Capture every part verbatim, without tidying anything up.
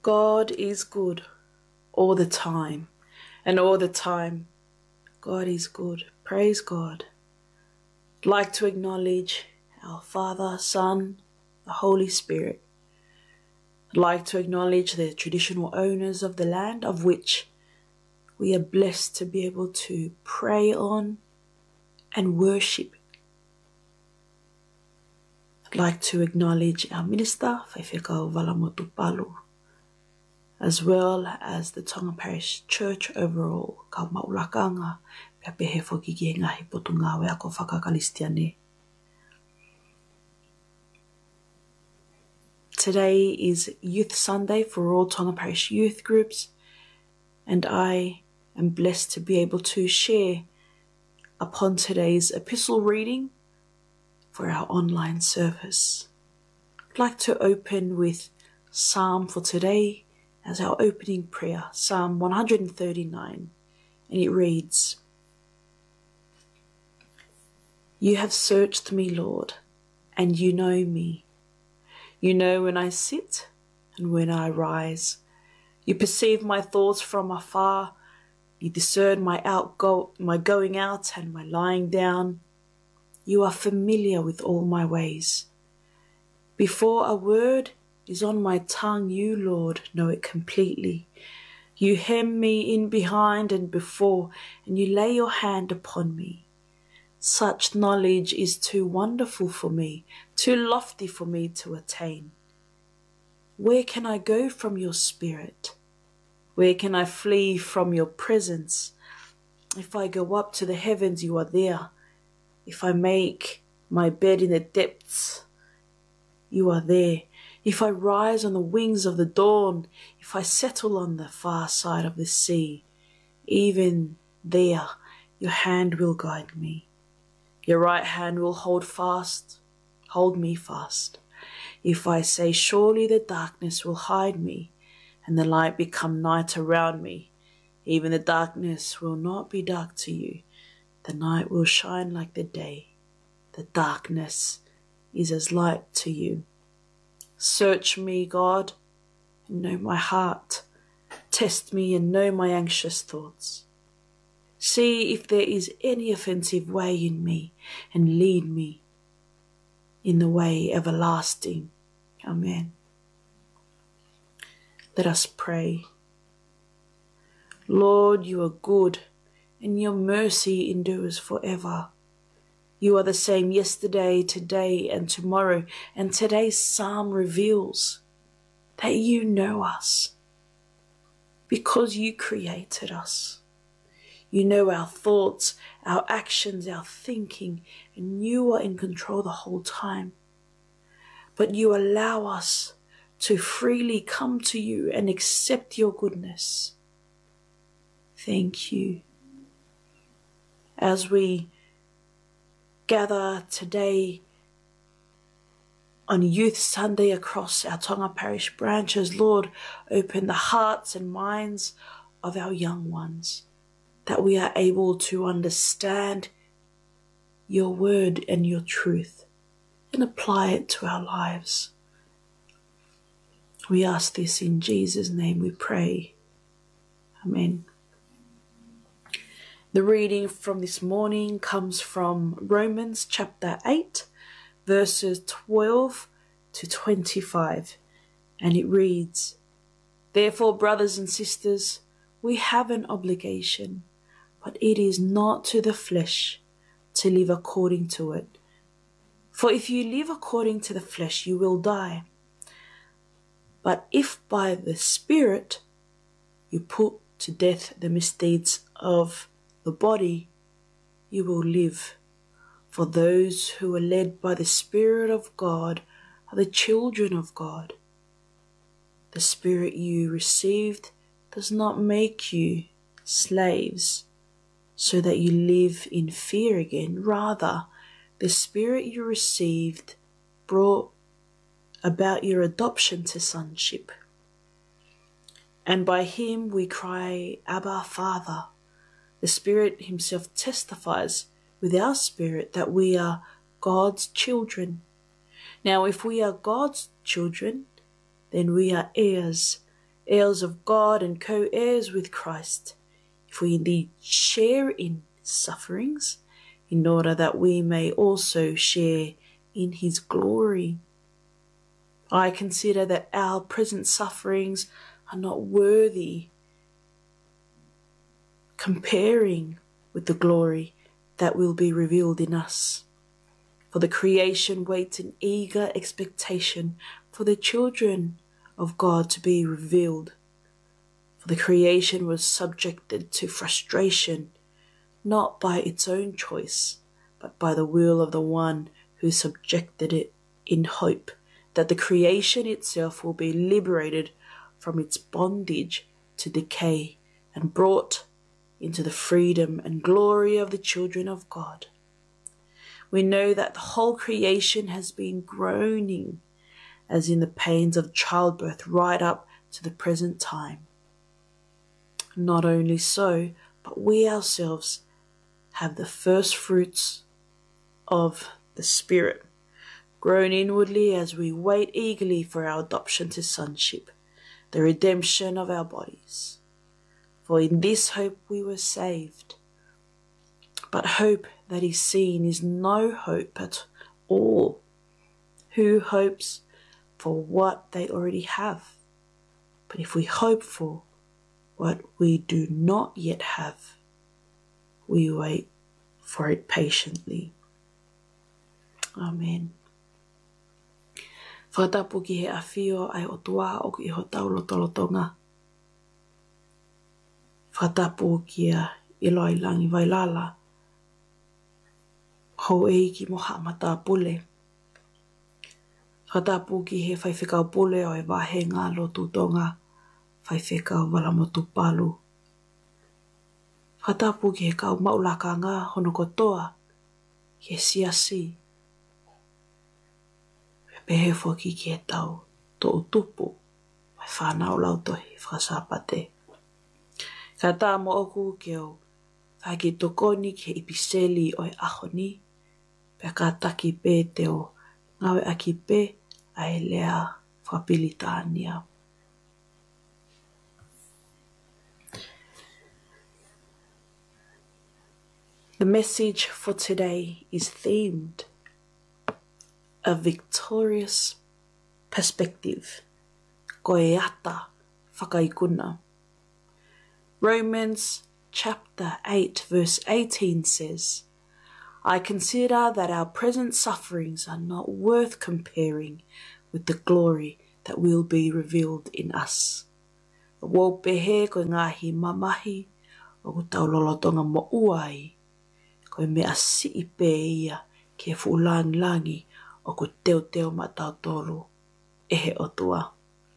God is good all the time, and all the time God is good. Praise God. I'd like to acknowledge our Father, Son, the Holy Spirit. I'd like to acknowledge the traditional owners of the land of which we are blessed to be able to pray on and worship. I'd like to acknowledge our minister, Faifeka Valamotupalu, as well as the Tonga Parish Church overall, ka maulakanga, pepehe foki ngahi potunga ako whakakalistiane. Today is Youth Sunday for all Tonga Parish youth groups, and I am blessed to be able to share upon today's epistle reading for our online service. I'd like to open with Psalm for today as our opening prayer, Psalm one hundred thirty-nine, and it reads, "You have searched me, Lord, and you know me. You know when I sit and when I rise. You perceive my thoughts from afar. You discern my outgo my going out and my lying down. You are familiar with all my ways. Before a word is on my tongue, you, Lord, know it completely. You hem me in behind and before, and you lay your hand upon me. Such knowledge is too wonderful for me, too lofty for me to attain. Where can I go from your spirit? Where can I flee from your presence? If I go up to the heavens, you are there. If I make my bed in the depths, you are there. If I rise on the wings of the dawn, if I settle on the far side of the sea, even there your hand will guide me. Your right hand will hold fast, hold me fast. If I say, surely the darkness will hide me, and the light become night around me, even the darkness will not be dark to you. The night will shine like the day. The darkness is as light to you. Search me, God, and know my heart. Test me and know my anxious thoughts. See if there is any offensive way in me, and lead me in the way everlasting. Amen. Let us pray. Lord, you are good, and your mercy endures forever. You are the same yesterday, today, and tomorrow, and today's psalm reveals that you know us because you created us. You know our thoughts, our actions, our thinking, and you are in control the whole time. But you allow us to freely come to you and accept your goodness. Thank you. As we gather today on Youth Sunday across our Tonga Parish branches, Lord, open the hearts and minds of our young ones, that we are able to understand your word and your truth and apply it to our lives. We ask this in Jesus' name we pray. Amen. The reading from this morning comes from Romans chapter eight, verses twelve to twenty-five, and it reads, "Therefore, brothers and sisters, we have an obligation, but it is not to the flesh to live according to it. For if you live according to the flesh, you will die. But if by the Spirit you put to death the misdeeds of the body, you will live. For those who are led by the Spirit of God are the children of God. The Spirit you received does not make you slaves, so that you live in fear again. Rather, the Spirit you received brought about your adoption to sonship. And by him we cry, Abba, Father. The Spirit himself testifies with our spirit that we are God's children. Now, if we are God's children, then we are heirs, heirs of God and co-heirs with Christ, if we indeed share in sufferings, in order that we may also share in his glory. I consider that our present sufferings are not worthy comparing with the glory that will be revealed in us. For the creation waits in eager expectation for the children of God to be revealed. For the creation was subjected to frustration, not by its own choice, but by the will of the one who subjected it, in hope that the creation itself will be liberated from its bondage to decay and brought into the freedom and glory of the children of God. We know that the whole creation has been groaning as in the pains of childbirth right up to the present time. Not only so, but we ourselves have the first fruits of the Spirit, grown inwardly as we wait eagerly for our adoption to sonship, the redemption of our bodies. For in this hope we were saved. But hope that is seen is no hope at all. Who hopes for what they already have? But if we hope for what we do not yet have, we wait for it patiently. Amen. Whakatapu ki he awhio ai o tua o ki ho taulotolotonga. Whakatapu ki a iloi langi vailala. Ho e ki moha mata pule. Whakatapu ki he whaiwhikau pule o e wahe ngā lotu tonga. Whaiwhikau wala motu palu. Whakatapu ki he kau maulaka ngā hono kotoa. Ki he siasi. Pehe whoki ki he tau tō utupu. Mai whanau lau tohi whakasapate. Ka tā mo oku ke o whaki tokoni ki he ipiseli o e ahoni. Pea ka taki pē te o ngawe aki pē a e lea whapilitānia. The message for today is themed a victorious perspective. Koeata whakaikuna. Romans chapter eight verse eighteen says, I consider that our present sufferings are not worth comparing with the glory that will be revealed in us. Wō pehe koe ngāhi mamahi o ku taulolotonga mo uai, koe mea si pē ia ke fulangi o ku teo teo matau tolu ehe otua.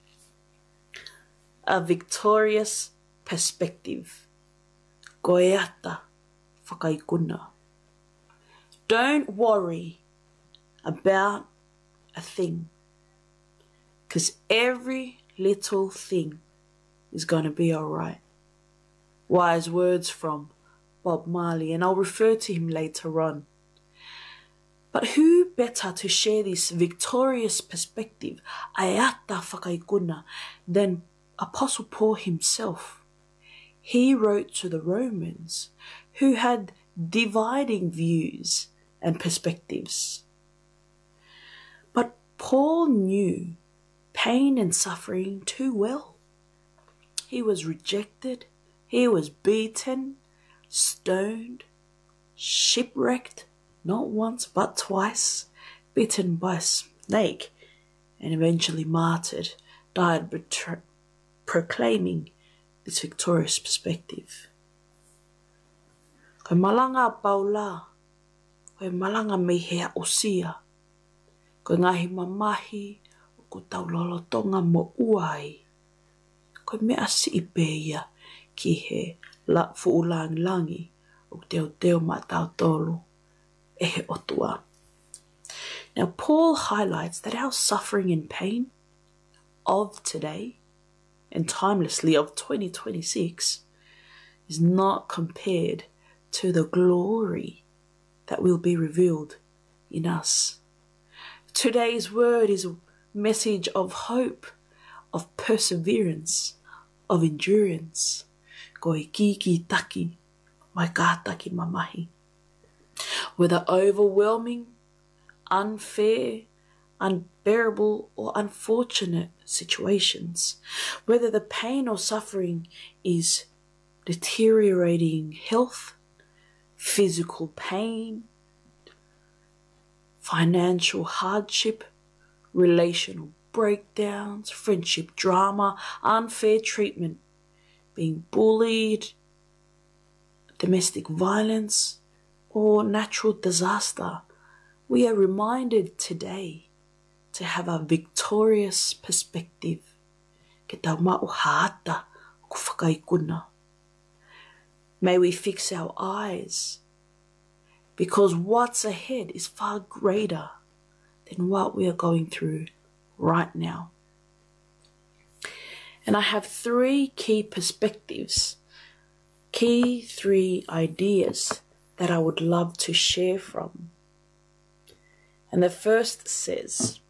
A victorious perspective. Koeata whakaikuna. Don't worry about a thing, because every little thing is going to be alright. Wise words from Bob Marley, and I'll refer to him later on. But who better to share this victorious perspective, aiata whakaikuna, than Apostle Paul himself? He wrote to the Romans, who had dividing views and perspectives. But Paul knew pain and suffering too well. He was rejected, he was beaten, stoned, shipwrecked, not once but twice, bitten by a snake, and eventually martyred, died proclaiming this victorious perspective. Koe malanga paula, koe malanga mehea osia, koe ngahi mamahi o ku taulolotonga mo uai, koe mea si ipeia ki he la fuulangi langi o teo teo matau tolu ehe otua. Now Paul highlights that our suffering and pain of today and timelessly of twenty twenty-six is not compared to the glory that will be revealed in us. Today's word is a message of hope, of perseverance, of endurance. Ko i kiki taki, mai ka taki mamahi. Whether overwhelming, unfair, unbearable or unfortunate situations, whether the pain or suffering is deteriorating health, physical pain, financial hardship, relational breakdowns, friendship drama, unfair treatment, being bullied, domestic violence, or natural disaster, we are reminded today to have a victorious perspective. Kita mauhaata ku whakaikuna. May we fix our eyes, because what's ahead is far greater than what we are going through right now. And I have three key perspectives, key three ideas that I would love to share from. And the first says,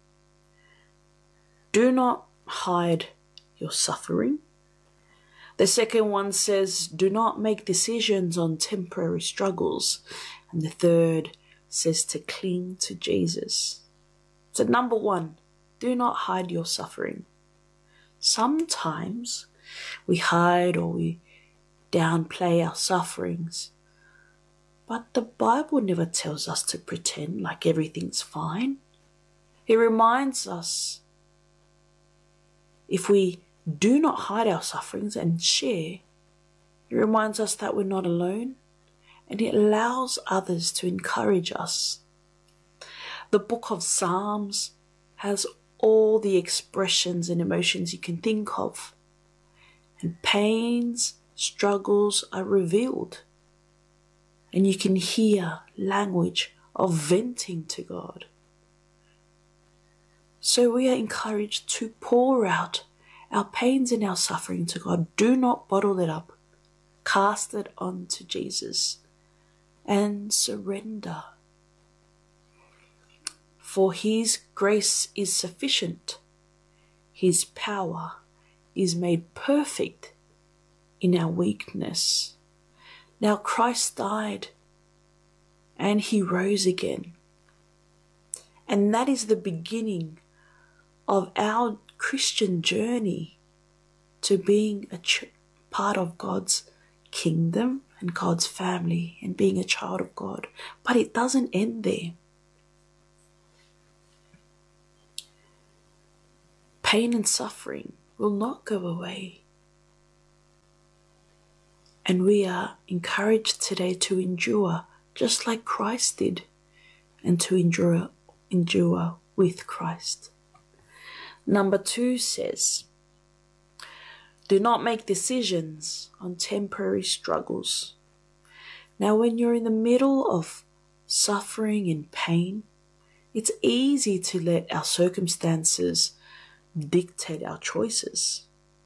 do not hide your suffering. The second one says, do not make decisions on temporary struggles. And the third says to cling to Jesus. So number one, do not hide your suffering. Sometimes we hide or we downplay our sufferings. But the Bible never tells us to pretend like everything's fine. It reminds us, if we do not hide our sufferings and share, it reminds us that we're not alone, and it allows others to encourage us. The book of Psalms has all the expressions and emotions you can think of, and pains, struggles are revealed. And you can hear language of venting to God. So we are encouraged to pour out our pains and our suffering to God. Do not bottle it up. Cast it on to Jesus and surrender. For His grace is sufficient. His power is made perfect in our weakness. Now Christ died and He rose again. And that is the beginning of our Christian journey to being a ch- part of God's kingdom and God's family and being a child of God. But it doesn't end there. Pain and suffering will not go away. And we are encouraged today to endure just like Christ did, and to endure, endure with Christ. Number two says, do not make decisions on temporary struggles. Now, when you're in the middle of suffering and pain, it's easy to let our circumstances dictate our choices.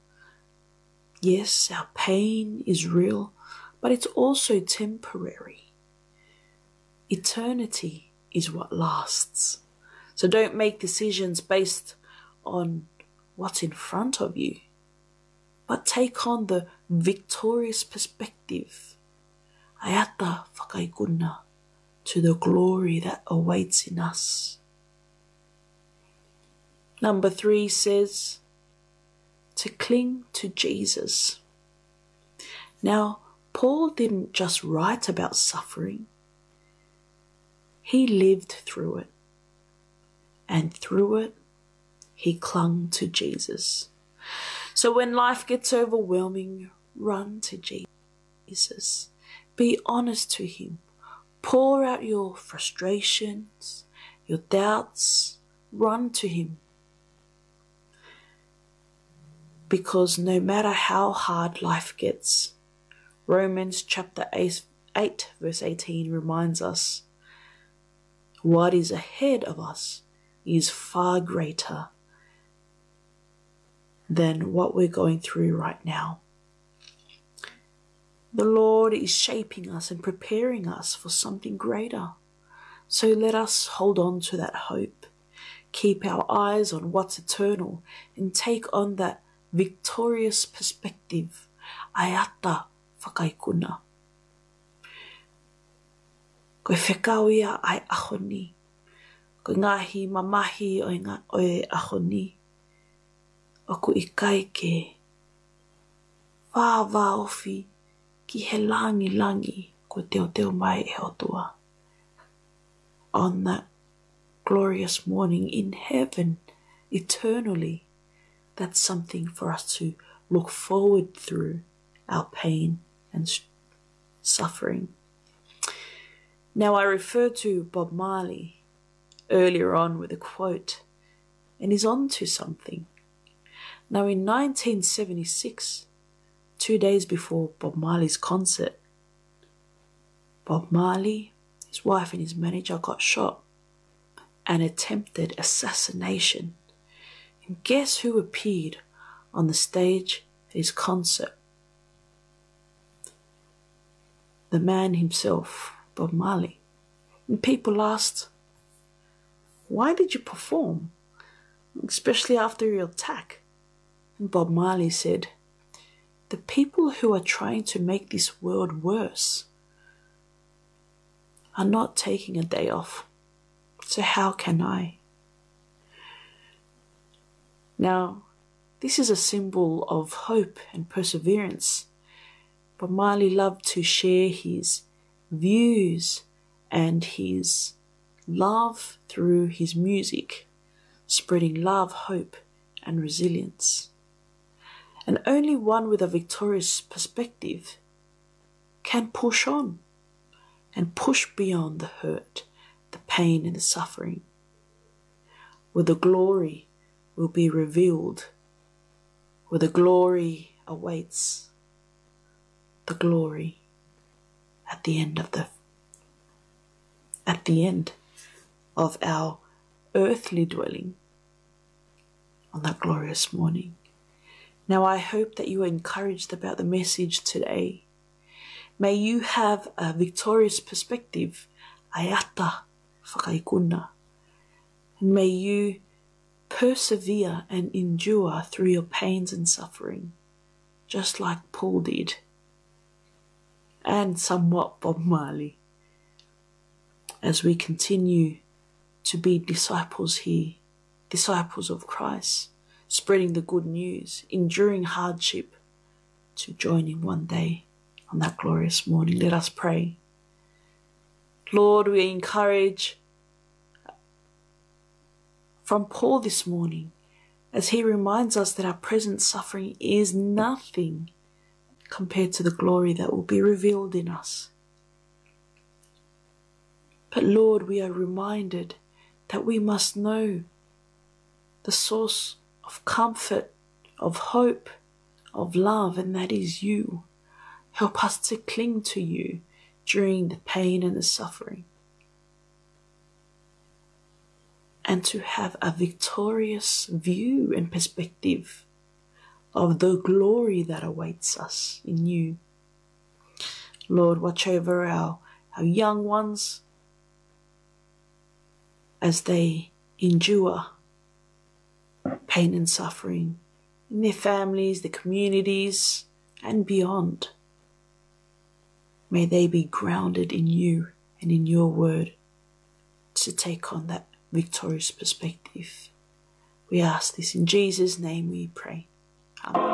Yes, our pain is real, but it's also temporary. Eternity is what lasts. So don't make decisions based on what's in front of you, but take on the victorious perspective. Ayata whakaikuna, to the glory that awaits in us. Number three says, to cling to Jesus. Now, Paul didn't just write about suffering. He lived through it. And through it, he clung to Jesus. So when life gets overwhelming, run to Jesus. Be honest to Him. Pour out your frustrations, your doubts. Run to Him. Because no matter how hard life gets, Romans chapter eight verse eighteen reminds us, what is ahead of us is far greater than what we're going through right now. The Lord is shaping us and preparing us for something greater. So let us hold on to that hope. Keep our eyes on what's eternal and take on that victorious perspective. Aiata whakaikuna. Koe whekau ia ai ahoni. Koe ngahi mamahi o ngā oe ahoni. O ku ikai ke wā ofi ki he langi langi ko teo teo mai e otua. On that glorious morning in heaven, eternally, that's something for us to look forward through our pain and suffering. Now, I referred to Bob Marley earlier on with a quote, and he's on to something. Now, in nineteen seventy-six, two days before Bob Marley's concert, Bob Marley, his wife and his manager got shot, an attempted assassination. And guess who appeared on the stage at his concert? The man himself, Bob Marley. And people asked, why did you perform, especially after your attack? And Bob Marley said, the people who are trying to make this world worse are not taking a day off. So how can I? Now, this is a symbol of hope and perseverance. Bob Marley loved to share his views and his love through his music, spreading love, hope, and resilience. And only one with a victorious perspective can push on and push beyond the hurt, the pain, and the suffering, where the glory will be revealed, where the glory awaits, the glory at the end of the at the end of our earthly dwelling on that glorious morning. Now, I hope that you are encouraged about the message today. May you have a victorious perspective, aiata whakaikuna, and may you persevere and endure through your pains and suffering, just like Paul did, and somewhat Bob Marley, as we continue to be disciples here, disciples of Christ, spreading the good news, enduring hardship, to joining one day on that glorious morning. Let us pray. Lord, we encourage from Paul this morning as he reminds us that our present suffering is nothing compared to the glory that will be revealed in us. But Lord, we are reminded that we must know the source of comfort, of hope, of love, and that is you. Help us to cling to you during the pain and the suffering, and to have a victorious view and perspective of the glory that awaits us in you. Lord, watch over our, our young ones as they endure pain and suffering in their families, their communities, and beyond. May they be grounded in you and in your word to take on that victorious perspective. We ask this in Jesus' name we pray. Amen.